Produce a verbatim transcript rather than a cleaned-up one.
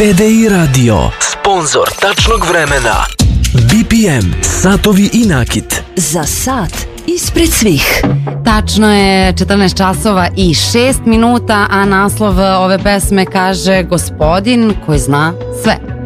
T D I Radio, sponzor tačnog vremena. B P M, satovi i nakit. Za sat ispred svih. Tačno je četrnaest časova i šest minuta, a naslov ove pesme kaže Gospodin koji zna sve.